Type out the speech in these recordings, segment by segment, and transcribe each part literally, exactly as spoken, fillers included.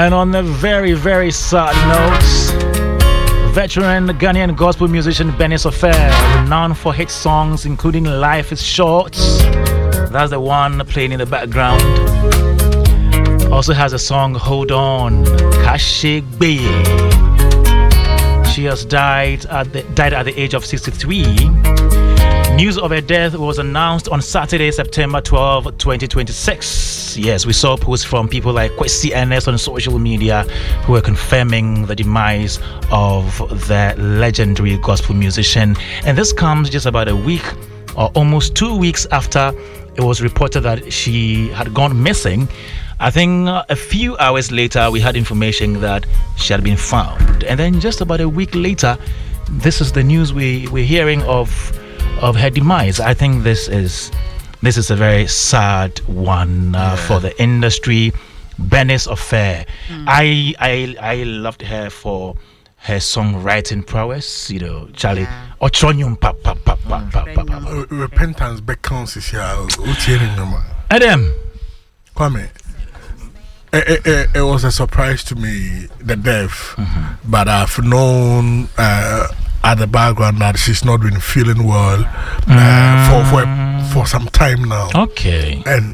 And on a very, very sad note, veteran Ghanaian gospel musician Bernice Ofer, renowned for hit songs including Life is Short, that's the one playing in the background, also has a song Hold On, Kashegbe. She has died at the, died at the age of sixty-three. News of her death was announced on Saturday, September twelfth, twenty twenty-six. Yes, we saw posts from people like Kwesi Ernest on social media who were confirming the demise of the legendary gospel musician. And this comes just about a week or almost two weeks after it was reported that she had gone missing. I think uh, a few hours later, we had information that she had been found. And then just about a week later, this is the news we, we're hearing of of her demise. I think this is this is a very sad one uh, yeah. for the industry. Bernice Ofer. Mm. I I I loved her for her songwriting prowess. You know, Charlie. Ochonyum pa pa pa pa pa pa. Repentance beckons is here. Adam. Kwame. It, it, it was a surprise to me, the death, mm-hmm. but I've known uh, at the background that she's not been feeling well uh, mm. for for for some time now. Okay, and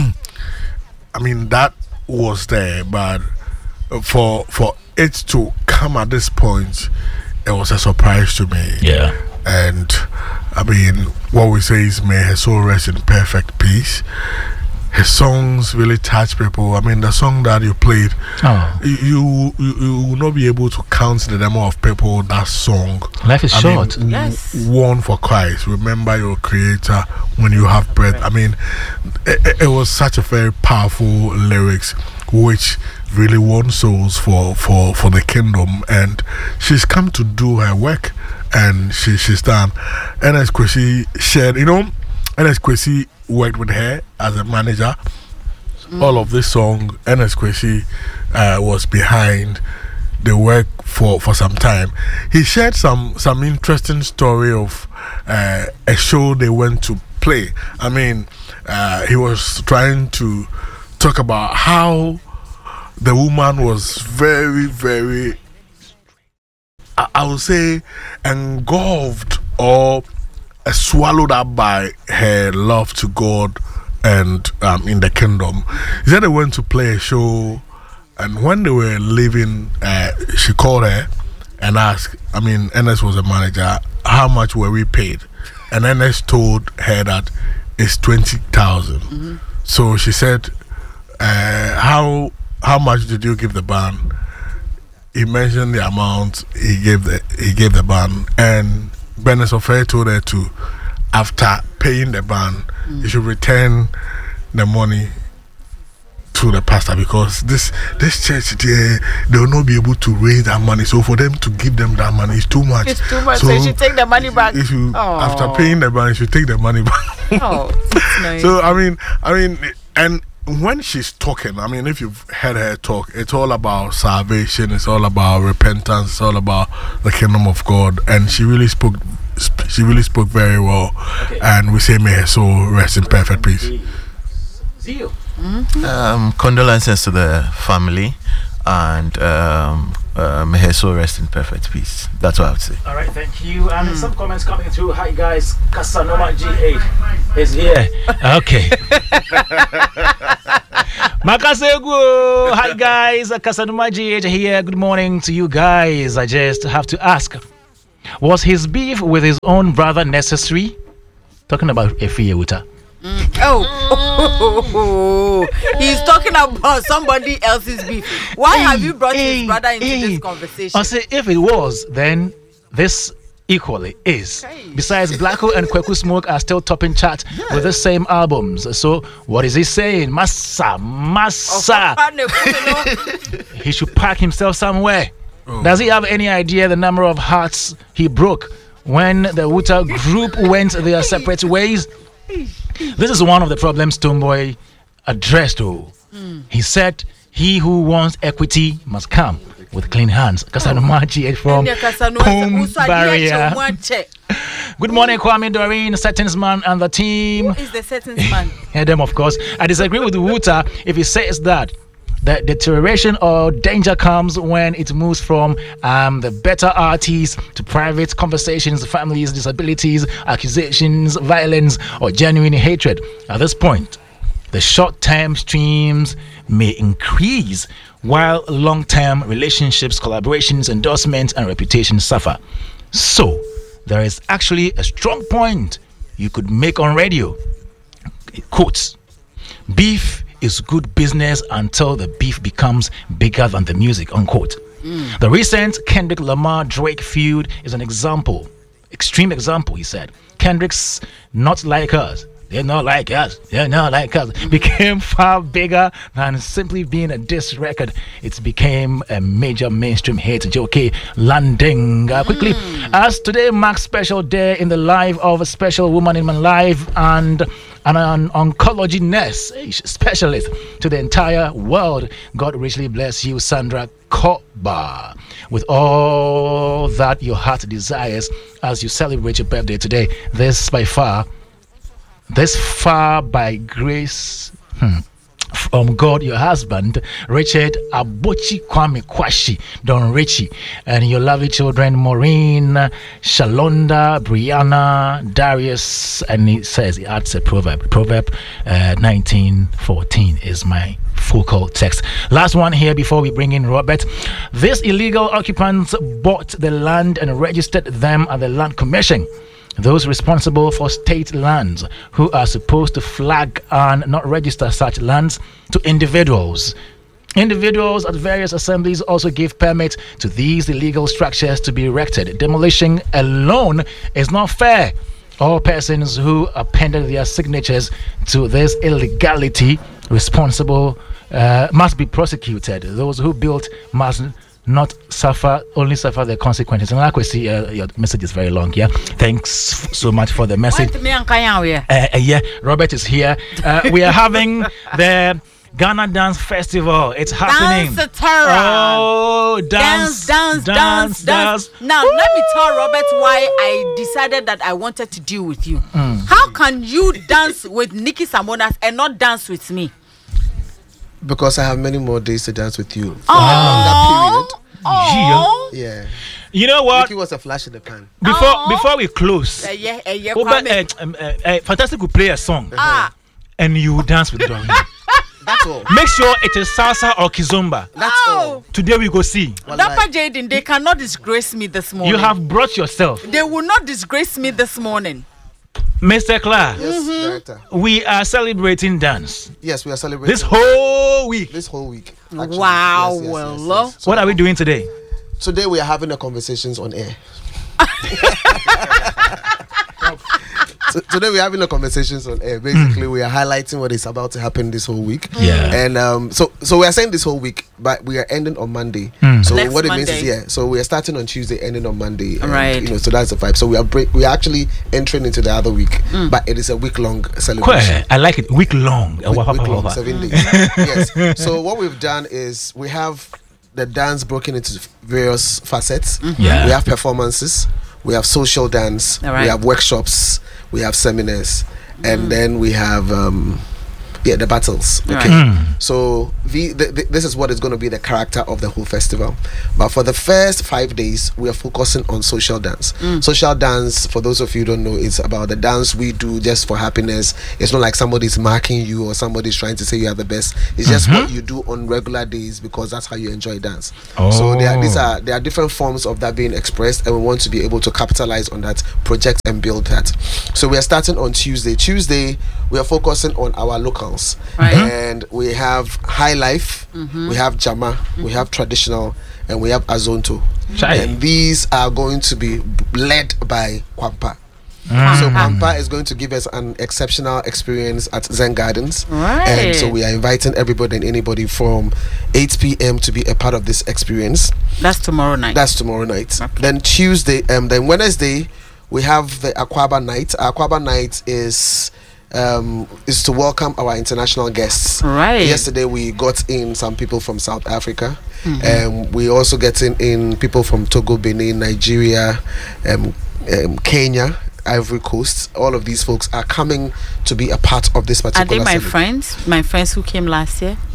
I mean that was there, but for for it to come at this point, it was a surprise to me. Yeah, and I mean what we say is, may her soul rest in perfect peace. His songs really touch people. I mean, the song that you played, oh. you, you you will not be able to count the number of people that song. Life is I short. Mean, yes. One for Christ. Remember your Creator when you have breath. I mean, it, it was such a very powerful lyrics, which really won souls for, for, for the kingdom. And she's come to do her work, and she she's done. And as Kwesi shared, you know, and as Kwesi worked with her as a manager, mm. all of this song, Ernest Kwesi uh, was behind the work for, for some time. He shared some some interesting story of uh, a show they went to play. I mean, uh, he was trying to talk about how the woman was very, very, I, I would say, engulfed or Uh, swallowed up by her love to God and um, in the kingdom. He said they went to play a show, and when they were leaving, uh, she called her and asked, I mean, Ernest was a manager, how much were we paid? And Ernest told her that it's twenty thousand. Mm-hmm. So she said, uh, how how much did you give the band? He mentioned the amount he gave the he gave the band, and Bernice Ofer told her to, after paying the band, mm. you should return the money to the pastor, because this this church they they will not be able to raise that money. So for them to give them that money is too much. It's too much. So, so you should take the money back. If you after paying the band, you should take the money back. Oh, that's nice. So I mean, I mean, and when she's talking, I mean, if you've heard her talk, it's all about salvation, it's all about repentance, it's all about the kingdom of God, and she really spoke she really spoke very well. Okay. And we say may her soul rest in perfect peace. Zio. Mm-hmm. Um, condolences to the family, and um, uh, may her soul rest in perfect peace. That's what I would say. All right, thank you. And mm. some comments coming through. Hi guys, Casanova G eight is here. Okay. Makasegu. Hi guys, Casanova G eight here. Good morning to you guys. I just have to ask, was his beef with his own brother necessary? Talking about Efi Ewuta. Mm. Oh. oh, he's talking about somebody else's beef. Why hey, have you brought hey, his brother into hey. this conversation? I say, if it was, then this equally is. Okay. Besides, Blacko and Kweku Smoke are still topping chart yeah. with the same albums. So what is he saying? Massa, massa. Oh, he should park himself somewhere. Oh. Does he have any idea the number of hearts he broke when the Ewuta group went their separate ways? This is one of the problems Stonebwoy addressed. Oh. Mm. He said, he who wants equity must come with clean hands. Casanova G eight from Home Barrier. Good morning, Kwame Doreen, Settings Man, and the team. Who is the Settings Man? Yeah, them, of course. I disagree with Ewuta if he says that The deterioration or danger comes when it moves from um, the better artists to private conversations, families, disabilities, accusations, violence, or genuine hatred. At this point, the short-term streams may increase while long-term relationships, collaborations, endorsements, and reputation suffer. So, there is actually a strong point you could make on radio. Quotes, beef is good business until the beef becomes bigger than the music, unquote. Mm. The recent Kendrick Lamar Drake feud is an example, extreme example, he said. Kendrick's Not Like Us, they're not like us, they're not like us, became far bigger than simply being a diss record. It became a major mainstream hit, J K landing uh, quickly. Mm. As today marks special day in the life of a special woman in my life and and an oncology nurse specialist to the entire world. God richly bless you, Sandra Koba, with all that your heart desires as you celebrate your birthday today. This by far, this far by grace hmm, from God, your husband, Richard Abochi Kwame Kwashi, Don Richie, and your lovely children, Maureen, Shalonda, Brianna, Darius, and he says, he adds a proverb. Proverb uh, nineteen fourteen is my focal text. Last one here before we bring in Robert. These illegal occupants bought the land and registered them at the Land Commission. Those responsible for state lands who are supposed to flag and not register such lands to individuals. Individuals at various assemblies also give permits to these illegal structures to be erected. Demolition alone is not fair. All persons who appended their signatures to this illegality responsible uh, must be prosecuted. Those who built must not suffer, only suffer the consequences. And like we see, uh, your message is very long. Yeah, thanks so much for the message. Uh, uh, yeah, Robert is here. Uh, we are having the Ghana Dance Festival. It's happening. Dance oh, dance, dance, dance, dance, dance. Now, Woo! Let me tell Robert why I decided that I wanted to deal with you. Mm. How can you dance with Nikki Samonas and not dance with me? Because I have many more days to dance with you. For oh, a longer period. Oh, yeah. You know what? Nikki was a flash in the pan. Before oh. before we close, uh, yeah, uh, yeah, Oba, uh, um, uh, uh, Fantastic will play a song, ah. and you will dance with Doreen. That's all. Make sure it is salsa or kizomba. That's oh. all. Today we go see. Dapper Jaden, they cannot disgrace me this morning. You have brought yourself. They will not disgrace me this morning. Mister Clark, yes, mm-hmm. director. We are celebrating dance. Yes, we are celebrating this whole week. This whole week. Actually. Wow. Yes, yes, well, yes, yes. So what are we doing today? Today we are having a conversations on air. So today we're having a conversations on air. Basically, mm. we are highlighting what is about to happen this whole week. Yeah. And um, so so we are saying this whole week, but we are ending on Monday. Mm. So Next what it Monday. means is, yeah. So we are starting on Tuesday, ending on Monday. And, right. You know, so that's the vibe. So we are break. We are actually entering into the other week, mm. but it is a week long celebration. Cool. I like it. Week long. Week, week long, seven days. Yes. So what we've done is we have the dance broken into various facets. Mm-hmm. Yeah. We have performances. We have social dance. Right. We have workshops. We have seminars, and mm. then we have um, yeah the battles. Okay, right. mm. so the, the, the, this is what is going to be the character of the whole festival. But for the first five days, we are focusing on social dance. Mm. Social dance, for those of you who don't know, is about the dance we do just for happiness. It's not like somebody's marking you or somebody's trying to say you are the best. It's just mm-hmm. what you do on regular days because that's how you enjoy dance. Oh. So there are, these are there are different forms of that being expressed, and we want to be able to capitalize on that, project and build that. So we are starting on Tuesday. Tuesday, we are focusing on our locals, right. and we have high life, mm-hmm. we have Jama, mm-hmm. we have traditional, and we have Azonto. Chai. And these are going to be led by Kwampa. Mm. So Kwampa is going to give us an exceptional experience at Zen Gardens. Right. And so we are inviting everybody and anybody from eight p.m. to be a part of this experience. That's tomorrow night. That's tomorrow night. Okay. Then Tuesday, um, then Wednesday, we have the Aquaba night. Aquaba night is um is to welcome our international guests. Right. Yesterday we got in some people from South Africa, and mm-hmm. um, we also getting in people from Togo, Benin, Nigeria, um, um Kenya, Ivory Coast. All of these folks are coming to be a part of this particular. Are they my celebration. friends? My friends who came last year?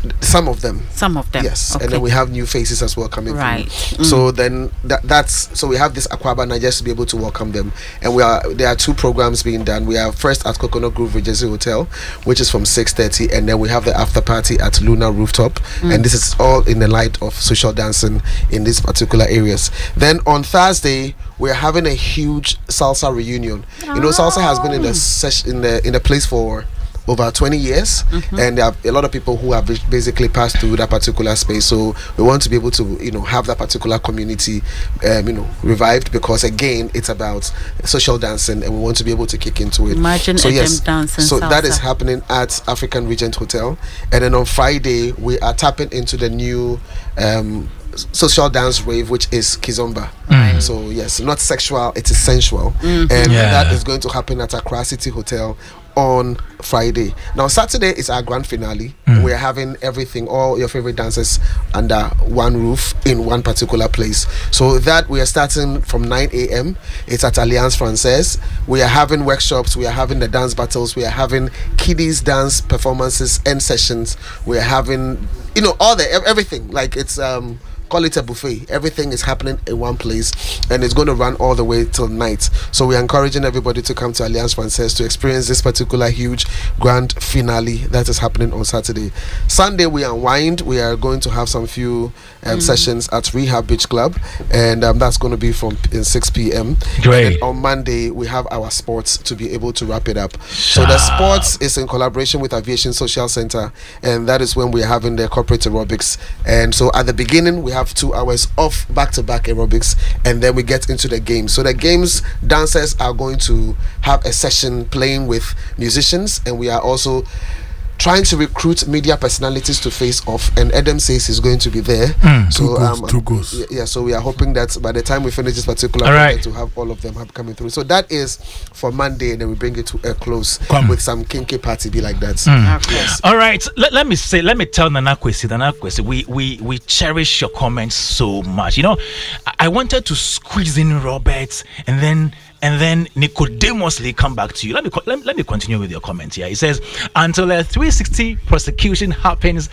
Some of them. Some of them. Yes, Okay. and then we have new faces as well coming Right. through. Mm. So then that that's so we have this Aquaba Night just to be able to welcome them, and we are there are two programs being done. We are first at Coconut Grove Regency Hotel, which is from six thirty, and then we have the after party at Luna Rooftop, Mm. and this is all in the light of social dancing in these particular areas. Then on Thursday we are having a huge salsa reunion. You know, salsa has been in the sesh- in the in the place for over twenty years, Mm-hmm. and there are a lot of people who have basically passed through that particular space. So we want to be able to, you know, have that particular community, um, you know, revived, because again, it's about social dancing, and we want to be able to kick into it. Imagine so a yes, them dancing so that is salsa. happening at African Regent Hotel, and then on Friday we are tapping into the new um, social dance rave, which is Kizomba. Mm. So yes, not sexual, it is sensual, Mm-hmm. and Yeah. that is going to happen at Accra City Hotel on Friday. Now Saturday is our grand finale. Mm. We're having everything, all your favorite dancers under one roof in one particular place. So that we are starting from nine a.m. It's at Alliance Francaise. We are having workshops, we are having the dance battles, we are having kiddies dance performances and sessions. We are having, you know, all the ev- everything. Like it's um call it a buffet. Everything is happening in one place, and it's going to run all the way till night. So we're encouraging everybody to come to Alliance Francaise to experience this particular huge grand finale that is happening on Saturday. Sunday we unwind. We are going to have some few um, Mm. sessions at Rehab Beach Club, and um, that's going to be from in six p.m. Great. And then on Monday we have our sports to be able to wrap it up. So the sports is in collaboration with Aviation Social Center, and that is when we're having the corporate aerobics. And so at the beginning we have two hours of back-to-back aerobics, and then we get into the games. So the games, dancers are going to have a session playing with musicians, and we are also trying to recruit media personalities to face off, and Adam says he's going to be there. Mm. So Two goals, um, two goals. yeah, yeah, so we are hoping that by the time we finish this particular All right. project, to have all of them have coming through. So that is for Monday, and then we bring it to a close Come. with some kinky party be like that. Mm. Yes. All right, let, let me say, let me tell Nana Kwesi, Nana Kwesi, we, we, we cherish your comments so much. You know, I, I wanted to squeeze in Robert and then and then Nicodemously come back to you. Let me co- let, let me continue with your comment here. It says, until a three sixty prosecution happens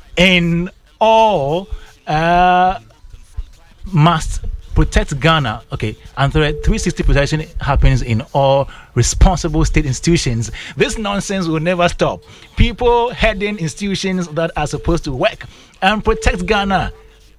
in all, uh, must protect Ghana. Okay, until a three sixty protection happens in all responsible state institutions, this nonsense will never stop. People heading institutions that are supposed to work and protect Ghana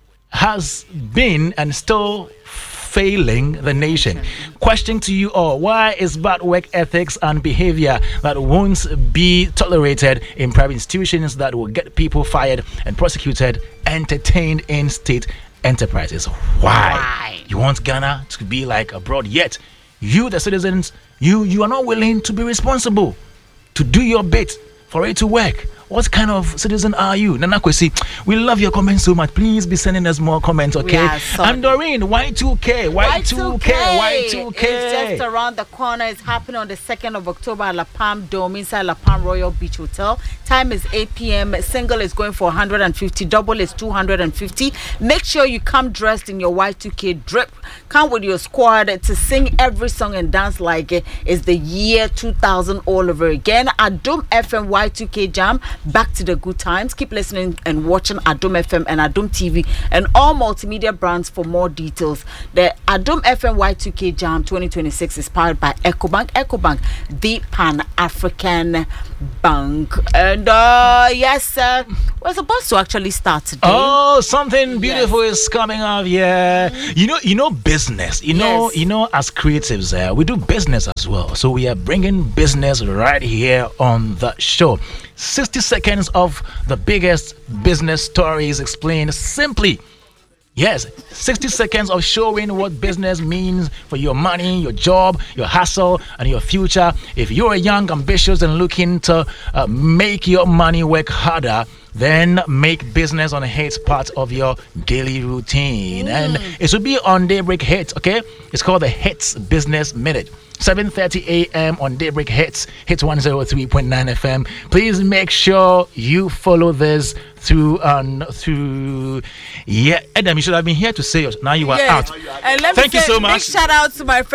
has been and still failing the nation. Question to you all: why is bad work ethics and behavior that won't be tolerated in private institutions that will get people fired and prosecuted entertained in state enterprises? Why? Why? You want Ghana to be like abroad, yet you, the citizens, you you are not willing to be responsible, to do your bit for it to work. What kind of citizen are you? Nana Kwesi, we love your comments so much. Please be sending us more comments, okay? are sorry. And Doreen, Y two K, Y two K, Y two K. It's just around the corner. It's happening on the second of October at La Palm Dome inside La Palm Royal Beach Hotel. Time is eight p.m. Single is going for one hundred fifty. Double is two hundred fifty. Make sure you come dressed in your Y two K drip. Come with your squad to sing every song and dance like it is the year two thousand all over again. Adom F M Y two K Jam. Back to the good times. Keep listening and watching Adom F M and Adom T V and all multimedia brands for more details. The Adom F M Y two K Jam twenty twenty-six is powered by EcoBank. EcoBank, the Pan-African Bank. And uh, yes, uh, we're supposed to actually start today. Oh, something beautiful is coming up. Yeah, you know, you know, business. You know, Yes. you know, as creatives, uh, we do business as well. So we are bringing business right here on the show. sixty seconds of the biggest business stories explained simply. Yes, sixty seconds of showing what business means for your money, your job, your hustle, and your future. If you're young, ambitious, and looking to uh, make your money work harder, then make business on Hits part of your daily routine. Mm. And it should be on Daybreak Hits, okay? It's called the Hits Business Minute. seven thirty a.m. on Daybreak Hits, Hits one oh three point nine F M. Please make sure you follow this through um through yeah Adam, you should have been here to say yours. Now you are Yes. out. And let me Thank you say so big much. shout out to my friend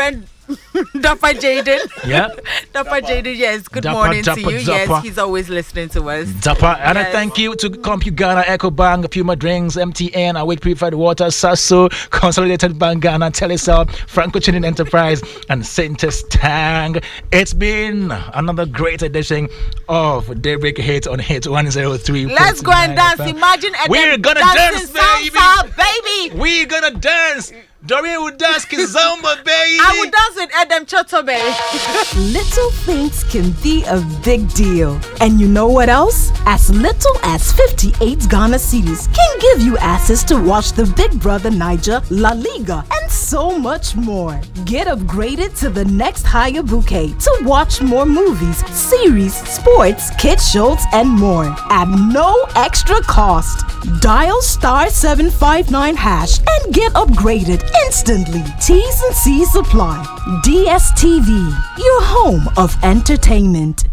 Dapper Jaden. Yeah. Dapper Jaden, yes. Good Dapper, morning Dapper, to you. Dapper. Yes, he's always listening to us. Dapper. And a Yes. thank you to CompuGhana, EcoBank, Puma Drinks, M T N, Awake Purified Water, Sasso, Consolidated Bank Ghana, Telecel, Franco Chinin Enterprise, and Sintes Tang. It's been another great edition of Daybreak Hit on Hit one oh three. Let's go and dance. Imagine Edem We're gonna dancing dance, baby. salsa, baby. We're gonna dance. Doreen will dance Kizomba, baby. I would dance with Edem Chotobe. Little things can be a big deal. And you know what else? As little as fifty-eight Ghana cedis can give you access to watch the Big Brother Niger, La Liga, and so much more. Get upgraded to the next higher bouquet to watch more movies, series, sports, kids shows, and more at no extra cost. Dial star seven five nine hash and get upgraded instantly. T's and C's apply. D S T V, your home of entertainment.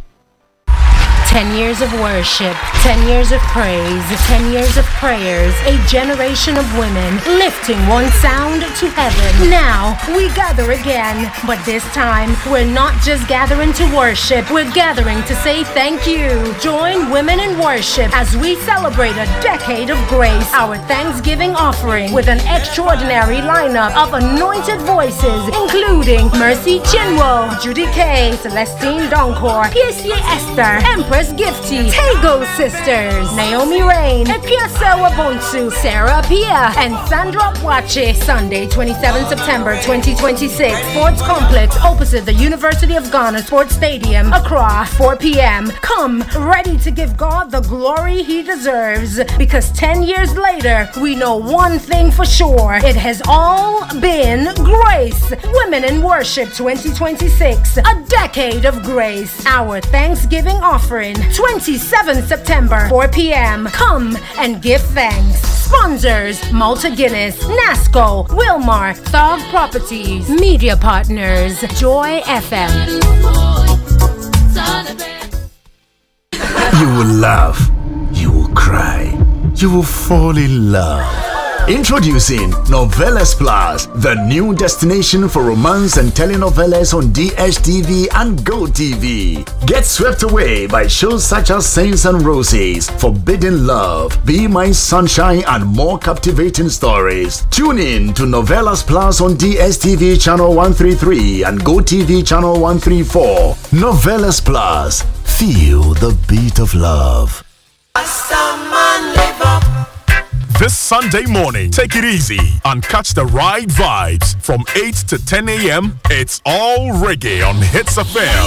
Ten years of worship, ten years of praise, ten years of prayers, a generation of women lifting one sound to heaven. Now we gather again, but this time we're not just gathering to worship, we're gathering to say thank you. Join Women in Worship as we celebrate a decade of grace, our Thanksgiving offering with an extraordinary lineup of anointed voices, including Mercy Chinwo, Judy K, Celestine Donkor, P S C Esther, Empress Gifty, Tego Sisters, Naomi Rain, Epiasa Wabonsu, Sarah Pia, and Sandra Wache. Sunday, twenty-seventh September twenty twenty-six, Sports Complex opposite the University of Ghana Sports Stadium, Accra, four p.m. Come ready to give God the glory He deserves, because ten years later, we know one thing for sure. It has all been grace. Women in Worship twenty twenty-six, a decade of grace. Our Thanksgiving offering, twenty-seventh September, four p.m. Come and give thanks. Sponsors: Malta Guinness, NASCO, Wilmar, Thog Properties. Media partners: Joy F M. You will laugh, you will cry, you will fall in love. Introducing Novelas Plus, the new destination for romance and telenovelas on D S T V and Go T V. Get swept away by shows such as Saints and Roses, Forbidden Love, Be My Sunshine, and more captivating stories. Tune in to Novelas Plus on D S T V channel one thirty-three and Go T V channel one thirty-four. Novelas Plus, feel the beat of love. This Sunday morning, take it easy and catch the right vibes from eight to ten a.m. It's all reggae on Hits F M.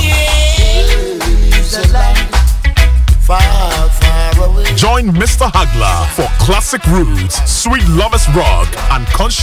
Join Mister Hagler for classic roots, sweet lovers rock, and conscious